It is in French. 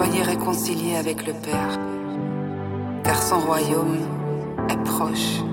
soyez réconciliés avec le Père, car son royaume est proche.